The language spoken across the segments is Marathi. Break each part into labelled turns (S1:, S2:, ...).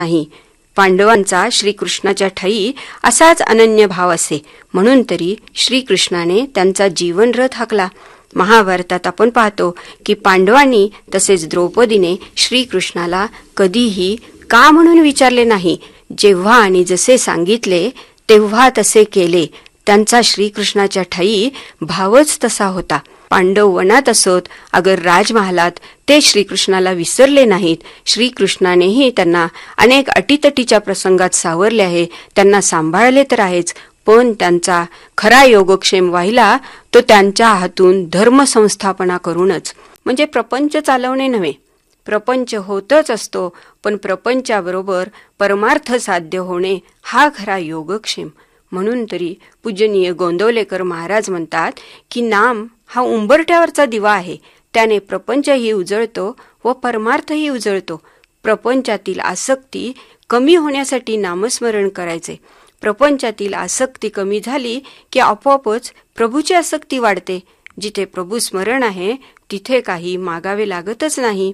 S1: नाही. पांडवांचा श्रीकृष्णाच्या ठायी असाच अनन्य भाव असे, म्हणून तरी श्रीकृष्णाने त्यांचा जीवनरथ हाकला. महाभारतात आपण पाहतो की पांडवांनी तसेच द्रौपदीने श्रीकृष्णाला कधीही का म्हणून विचारले नाही. जेव्हा आणि जसे सांगितले तेव्हा तसे केले. त्यांचा श्रीकृष्णाच्या ठायी भावच तसा होता. पांडव वनात असोत अगर राजमहालात ते श्रीकृष्णाला विसरले नाहीत. श्रीकृष्णानेही त्यांना अनेक अटीतटीच्या प्रसंगात सावरले आहे, त्यांना सांभाळले तर आहेच, पण त्यांचा खरा योगक्षेम व्हायला तो त्यांच्या हातून धर्मसंस्थापना करूनच. म्हणजे प्रपंच चालवणे नव्हे. प्रपंच होतच असतो, पण प्रपंचाबरोबर परमार्थ साध्य होणे हा खरा योगक्षेम. म्हणून तरी पूजनीय गोंदवलेकर महाराज म्हणतात की नाम हा उंबरठ्यावरचा दिवा आहे. त्याने प्रपंचही उजळतो व परमार्थही उजळतो. प्रपंचातील आसक्ती कमी होण्यासाठी नामस्मरण करायचे. प्रपंचातील आसक्ती कमी झाली की आपोआपच प्रभूची आसक्ती वाढते. जिथे प्रभू स्मरण आहे तिथे काही मागावे लागतच नाही.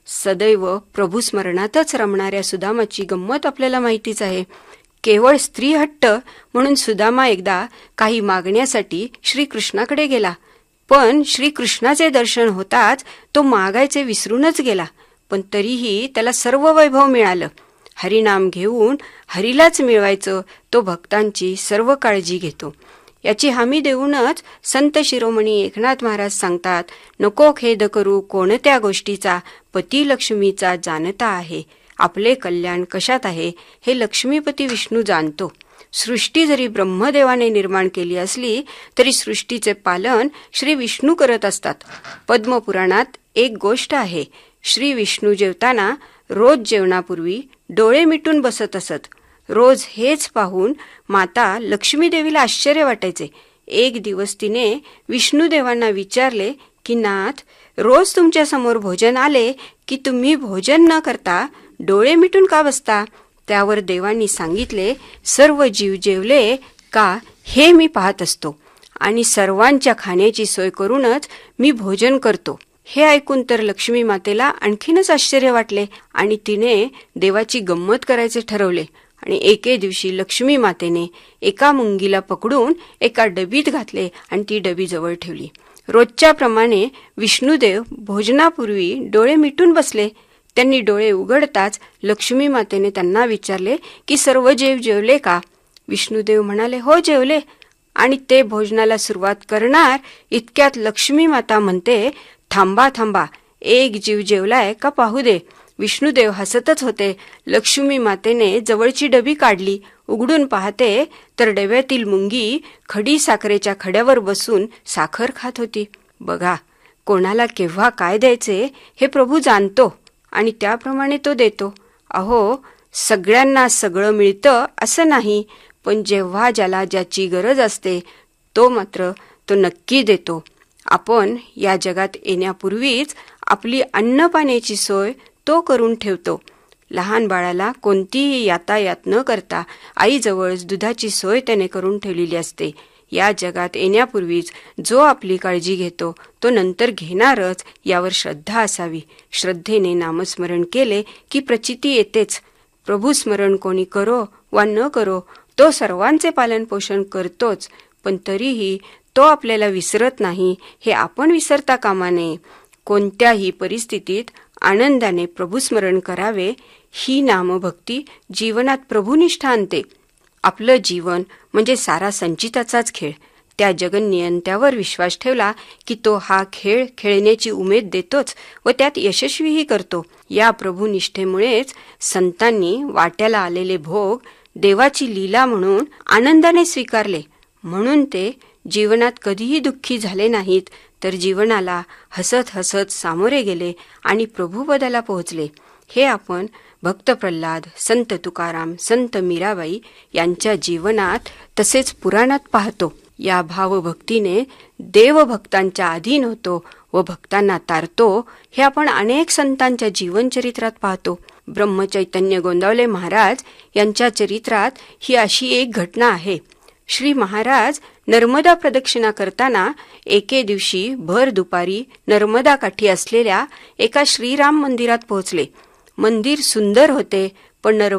S1: सदैव प्रभू स्मरणातच रमणाऱ्या सुदामाची गंमत आपल्याला माहितीच आहे. केवळ स्त्री हट्ट म्हणून सुदामा एकदा काही मागण्यासाठी श्रीकृष्णाकडे गेला, पण श्रीकृष्णाचे दर्शन होताच तो मागायचे विसरूनच गेला. पण तरीही त्याला सर्व वैभव मिळालं. हरिनाम घेऊन हरीलाच मिळवायचं तो भक्तांची सर्व काळजी घेतो. याची हमी देऊनच संत शिरोमणी एकनाथ महाराज सांगतात, नको खेद करू कोणत्या गोष्टीचा, पती लक्ष्मीचा जाणता आहे. आपले कल्याण कशात आहे हे लक्ष्मीपती विष्णू जाणतो. सृष्टी जरी ब्रह्मदेवाने निर्माण केली असली तरी सृष्टीचे पालन श्री विष्णू करत असतात. पद्मपुराणात एक गोष्ट आहे. श्री विष्णू जेवताना रोज जेवणापूर्वी डोळे मिटून बसत असत. रोज हेच पाहून माता लक्ष्मी देवीला आश्चर्य वाटायचे. एक दिवस तिने विष्णुदेवांना विचारले की नाथ, रोज तुमच्या समोर भोजन आले की तुम्ही भोजन न करता डोळे मिटून का बसता? त्यावर देवांनी सांगितले, सर्व जीव जेवले का हे मी पाहत असतो आणि सर्वांच्या खाण्याची सोय करूनच मी भोजन करतो. हे ऐकून तर लक्ष्मी मातेला आणखीनच आश्चर्य वाटले आणि तिने देवाची गंमत करायचे ठरवले. आणि एके दिवशी लक्ष्मी मातेने एका मुंगीला पकडून एका डबीत घातले आणि ती डबी जवळ ठेवली. रोजच्या प्रमाणे विष्णुदेव भोजनापूर्वी डोळे मिटून बसले. त्यांनी डोळे उघडताच लक्ष्मी मातेने त्यांना विचारले की सर्व जीव जेवले का? विष्णुदेव म्हणाले, हो जेवले. आणि ते भोजनाला सुरुवात करणार इतक्यात लक्ष्मी माता म्हणते, थांबा थांबा, एक जीव जेवलाय का पाहू दे. विष्णुदेव हसतच होते. लक्ष्मी मातेने जवळची डबी काढली. उघडून पाहते तर डब्यातील मुंगी खडी साखरेच्या खड्यावर बसून साखर खात होती. बघा, कोणाला केव्हा काय द्यायचे हे प्रभू जाणतो आणि त्याप्रमाणे तो देतो. अहो, सगळ्यांना सगळं मिळतं असं नाही, पण जेव्हा ज्याला ज्याची गरज असते तो मात्र तो नक्की देतो. आपण या जगात येण्यापूर्वीच आपली अन्नपाण्याची सोय तो करून ठेवतो. लहान बाळाला कोणतीही यातायात न करता आईजवळच दुधाची सोय त्याने करून ठेवलेली असते. या जगात येण्यापूर्वीच जो आपली काळजी घेतो तो नंतर घेणारच, यावर श्रद्धा असावी. श्रद्धेने नामस्मरण केले की प्रचिती येतेच. प्रभू स्मरण कोणी करो वा न करो तो सर्वांचे पालन पोषण करतोच, पण तरीही तो आपल्याला विसरत नाही हे आपण विसरता कामा नये. कोणत्याही परिस्थितीत आनंदाने प्रभूस्मरण करावे. ही नामभक्ती जीवनात प्रभुनिष्ठा आणते. आपलं जीवन म्हणजे सारा संचिताचाच खेळ. त्या जगन्नियंत्यावर विश्वास ठेवला की तो हा खेळ खेळण्याची उमेद देतोच व त्यात यशस्वीही करतो. या प्रभुनिष्ठेमुळेच संतांनी वाट्याला आलेले भोग देवाची लीला म्हणून आनंदाने स्वीकारले. म्हणून ते जीवनात कधीही दुःखी झाले नाहीत, तर जीवनाला हसत हसत सामोरे गेले आणि प्रभुपदाला पोहोचले. हे आपण भक्त प्रल्हाद, संत तुकाराम, संत मीराबाई यांच्या जीवनात तसेच पुराणात पाहतो. या भावभक्तीने देव भक्तांच्या अधीन होतो व भक्तांना तारतो हे आपण अनेक संतांच्या जीवनचरित्रात पाहतो. ब्रह्मचैतन्य गोंदावले महाराज यांच्या चरित्रात ही अशी एक घटना आहे. श्री महाराज नर्मदा प्रदक्षिणा करताना एके दिवशी भर दुपारी नर्मदा काठी असलेल्या एका श्रीराम मंदिरात पोहोचले. मंदिर सुंदर होते, पण